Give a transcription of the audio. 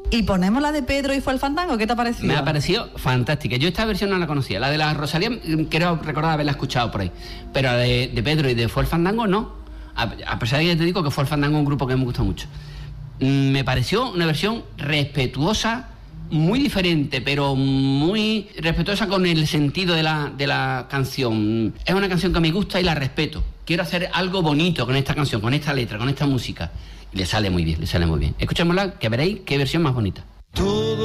¿Y ponemos la de Pedro y fue el fandango? ¿Qué te ha parecido? Me ha parecido fantástica. Yo esta versión no la conocía. La de la Rosalía, creo recordar haberla escuchado por ahí. Pero la de Pedro y de Fue el fandango, no. A pesar de que te digo que Fue el fandango es un grupo que me gusta mucho. Me pareció una versión respetuosa, muy diferente, pero muy respetuosa con el sentido de la canción. Es una canción que me gusta y la respeto. Quiero hacer algo bonito con esta canción, con esta letra, con esta música. Y le sale muy bien, le sale muy bien. Escuchémosla, que veréis qué versión más bonita. Todo